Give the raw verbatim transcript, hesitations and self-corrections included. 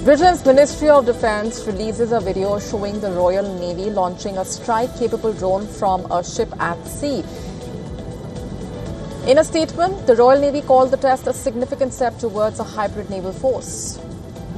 Britain's Ministry of Defence releases a video showing the Royal Navy launching a strike-capable drone from a ship at sea. In a statement, the Royal Navy called the test a significant step towards a hybrid naval force.